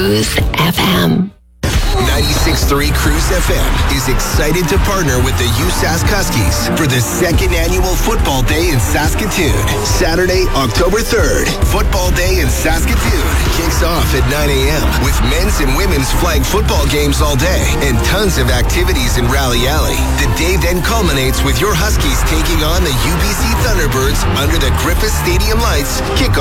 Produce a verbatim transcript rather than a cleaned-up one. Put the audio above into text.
Cruise F M. ninety-six point three Cruise F M is excited to partner with the U S A S Huskies for the second annual Football Day in Saskatoon. Saturday, October third, Football Day in Saskatoon kicks off at nine a.m. with men's and women's flag football games all day and tons of activities in Rally Alley. The day then culminates with your Huskies taking on the U B C Thunderbirds under the Griffith Stadium lights. Kick